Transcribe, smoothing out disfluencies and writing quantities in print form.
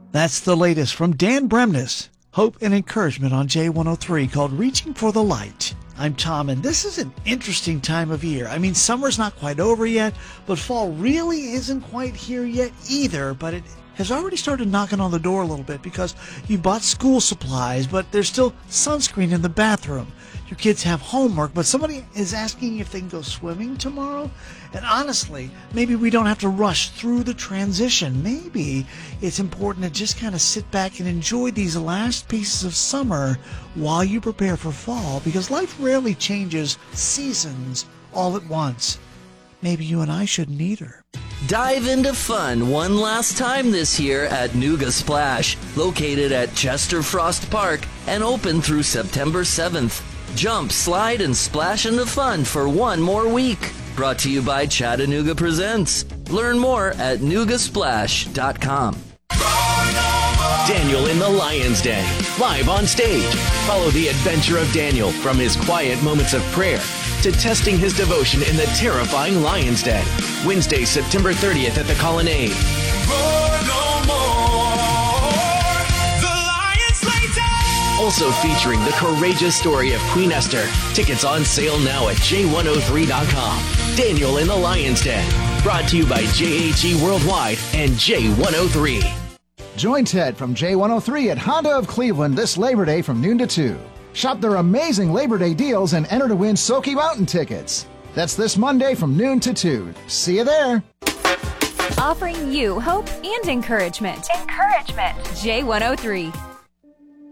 That's the latest from Dan Bremnes. Hope and encouragement on J103 called Reaching for the Light. I'm Tom, and this is an interesting time of year. I mean, summer's not quite over yet, but fall really isn't quite here yet either, but it has already started knocking on the door a little bit because you bought school supplies, but there's still sunscreen in the bathroom. Your kids have homework, but somebody is asking if they can go swimming tomorrow. And honestly, maybe we don't have to rush through the transition. Maybe it's important to just kind of sit back and enjoy these last pieces of summer while you prepare for fall, because life rarely changes seasons all at once. Maybe you and I shouldn't either. Dive into fun one last time this year at Nuga Splash, located at Chester Frost Park and open through September 7th. Jump, slide, and splash into fun for one more week. Brought to you by Chattanooga Presents. Learn more at nugasplash.com. Daniel in the Lion's Den, live on stage. Follow the adventure of Daniel from his quiet moments of prayer to testing his devotion in the terrifying Lion's Den. Wednesday, September 30th at the Colonnade. Also featuring the courageous story of Queen Esther. Tickets on sale now at J103.com. Daniel in the Lion's Den. Brought to you by JHE Worldwide and J103. Join Ted from J103 at Honda of Cleveland this Labor Day from noon to 2. Shop their amazing Labor Day deals and enter to win Soaky Mountain tickets. That's this Monday from noon to 2. See you there. Offering you hope and encouragement. J103.